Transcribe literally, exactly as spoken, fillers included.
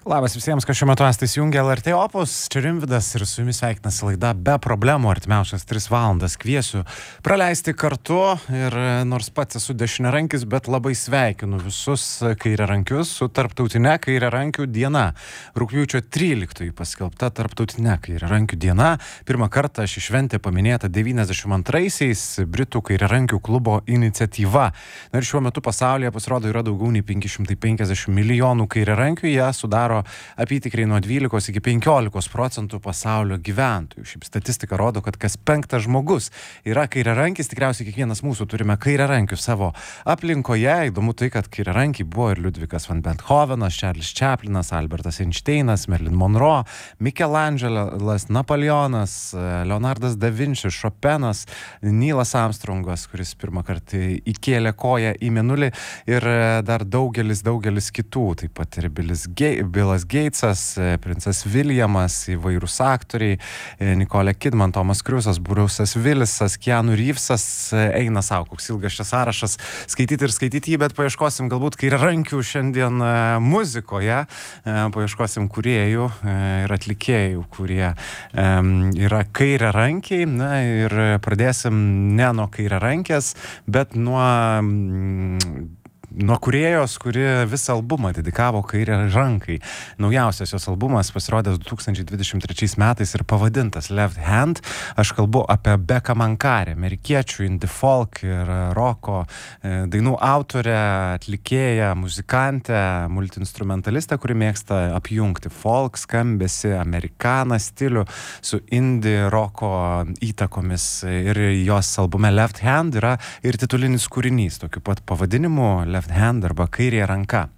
Labas visiems, kas šiuo metu esate įsijungę L R T Opus, čia Rimvydas ir su jumis sveikinasi laida Be problemų artimiausias tris valandas. Kviesiu praleisti kartu ir nors pats esu dešiniarankis, bet labai sveikinu visus kairiarankius su tarptautinė kairiarankių diena. Rugpjūčio tryliktoji paskelbta tarptautinė kairiarankių diena. Pirmą kartą ši šventė paminėta devyniasdešimt antraisiais Britų kairiarankių klubo iniciatyva. Na ir šiuo metu pasaulyje pasirodo yra daugiau nei penki šimtai penkiasdešimt milijonų kairiarankių, jie sudaro apytikriai nuo dvylikos iki penkiolikos procentų pasaulio gyventojų. Šiaip statistika rodo, kad kas penktas žmogus yra kairiarankis, tikriausiai kiekvienas mūsų turime kairiarankių savo aplinkoje. Įdomu tai, kad kairiarankiai buvo ir Liudvikas van Beethovenas, Charles Chaplinas, Albertas Einšteinas, Marilyn Monroe, Michelangelas, Napoleonas, Leonardas da Vinci, Chopinas, Neilas Armstrongas, kuris pirmą kartą įkėlė koją į mėnulį, ir dar daugelis, daugelis kitų, taip pat ir Bilis Gates, Bilas Gatesas, princas Williamas, įvairūs aktoriai, Nicole Kidman, Tomas Cruise'as, Bruce'as Willis'as, Keanu Reeves'as, eina savo, koks ilgas šis sąrašas, skaityti ir skaityti jį, bet paieškosim galbūt kairiarankių šiandien muzikoje, paieškosim kūrėjų ir atlikėjų, kurie yra kairiarankiai, na ir pradėsim ne nuo kairiarankės, bet nuo nuo kūrėjos, kuri visą albumą dedikavo kairiarankai. Naujausias jos albumas pasirodęs du tūkstančiai dvidešimt trečiais metais ir pavadintas Left Hand. Aš kalbu apie Beką Mankarę, amerikiečių indie folk ir roko dainų autorę, atlikėją, muzikantę, multiinstrumentalistę, kuri mėgsta apjungti folk skambesį, amerikaną stilių su indie roko įtakomis. Ir jos albume Left Hand yra ir titulinis kūrinys, tokiu pat pavadinimu Left Hand arba kairė ranka.